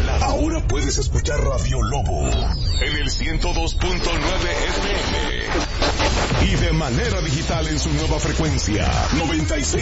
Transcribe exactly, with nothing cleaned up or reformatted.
Ahora puedes escuchar Radio Lobo en el ciento dos punto nueve F M y de manera digital en su nueva frecuencia noventa y seis